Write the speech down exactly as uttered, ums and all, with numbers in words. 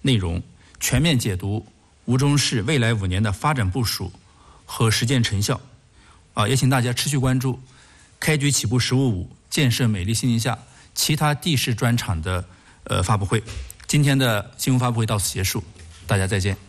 内容，全面解读吴中市未来五年的发展部署和实践成效。啊，也请大家持续关注开局起步十五五建设美丽新宁夏其他地市专场的呃发布会。今天的新闻发布会到此结束，大家再见。